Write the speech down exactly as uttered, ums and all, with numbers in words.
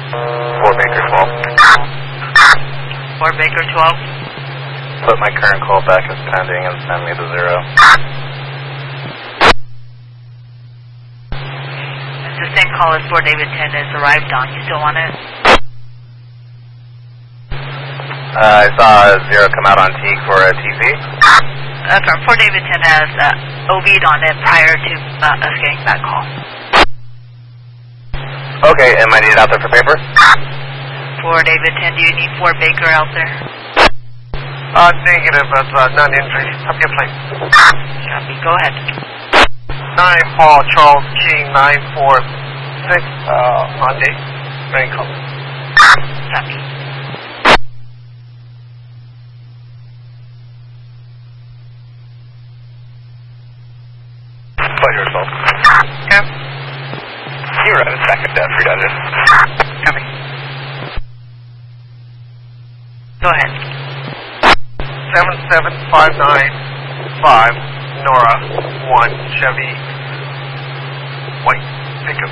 Fort Baker twelve. Fort Baker twelve. Put my current call back as pending and send me the zero. It's the same call as Fort David ten is arrived on. You still want it? Uh, I saw a zero come out on T for a T C. Uh, from Fort David ten has uh, O V'd on it prior to uh, us getting that call. Okay, am I needed out there for paper? Fort David ten, do you need Fort Baker out there? Uh, negative, but uh, non-injury. Up your plane. Copy, go ahead. nine Paul Charles King nine four six, uh, Monday. Very cool. Copy. Pleasure yourself. Okay. You were at a second death, three dodgers. Copy. Go ahead. seven seven five nine five, Nora one, Chevy, white.